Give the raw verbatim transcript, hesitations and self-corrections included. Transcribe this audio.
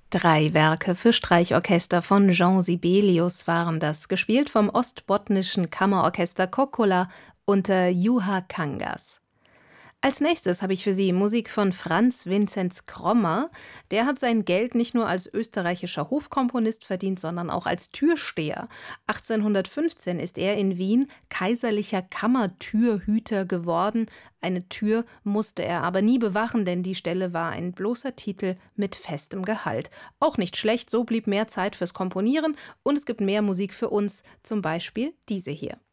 Drei Werke für Streichorchester von Jean Sibelius waren das, gespielt vom Ostbotnischen Kammerorchester Kokkola unter Juha Kangas. Als nächstes habe ich für Sie Musik von Franz Vinzenz Krommer. Der hat sein Geld nicht nur als österreichischer Hofkomponist verdient, sondern auch als Türsteher. achtzehnhundertfünfzehn ist er in Wien kaiserlicher Kammertürhüter geworden. Eine Tür musste er aber nie bewachen, denn die Stelle war ein bloßer Titel mit festem Gehalt. Auch nicht schlecht, so blieb mehr Zeit fürs Komponieren und es gibt mehr Musik für uns, zum Beispiel diese hier.